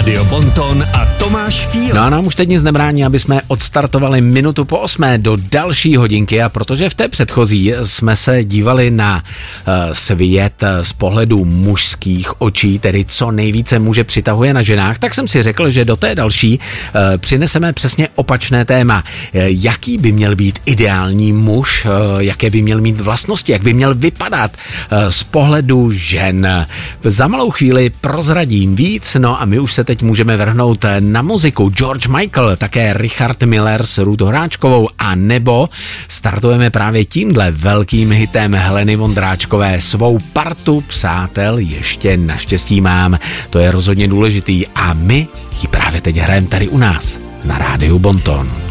Rádio Bonton a Tomáš Fíl. No a nám už teď nic nebrání, aby jsme odstartovali 7:08 do další hodinky, a protože v té předchozí jsme se dívali na svět z pohledu mužských očí, tedy co nejvíce muže přitahuje na ženách, tak jsem si řekl, že do té další přineseme přesně opačné téma. Jaký by měl být ideální muž, jaké by měl mít vlastnosti, jak by měl vypadat z pohledu žen. Za malou chvíli prozradím víc, no a my už se teď můžeme vrhnout na muziku. George Michael, také Richard Miller s Ruth Horáčkovou, a nebo startujeme právě tímhle velkým hitem Heleny Vondráčkové. Svou partu přátel ještě naštěstí mám, to je rozhodně důležitý, a my ji právě teď hrajeme tady u nás na Rádiu Bonton.